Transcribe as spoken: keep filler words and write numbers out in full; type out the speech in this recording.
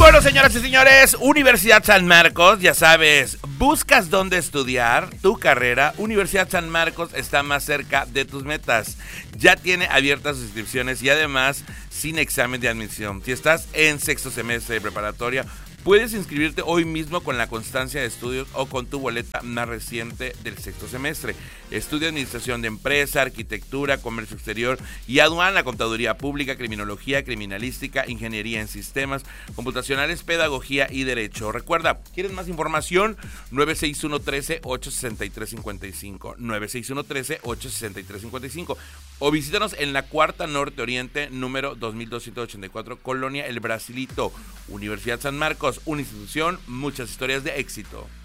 Bueno, señoras y señores, Universidad San Marcos, ya sabes, buscas dónde estudiar tu carrera. Universidad San Marcos está más cerca de tus metas. Ya tiene abiertas sus inscripciones y además sin examen de admisión. Si estás en sexto semestre de preparatoria, puedes inscribirte hoy mismo con la constancia de estudios o con tu boleta más reciente del sexto semestre. Estudia Administración de Empresa, Arquitectura, Comercio Exterior y Aduana, Contaduría Pública, Criminología, Criminalística, Ingeniería en Sistemas, Computacionales, Pedagogía y Derecho. Recuerda, ¿quieres más información? nueve seis uno, uno tres, ocho seis tres cinco cinco, nueve seis uno, uno tres, ocho seis tres cinco cinco o visítanos en la Cuarta Norte Oriente, número dos mil doscientos ochenta y cuatro, Colonia El Brasilito. Universidad San Marcos, una institución, muchas historias de éxito.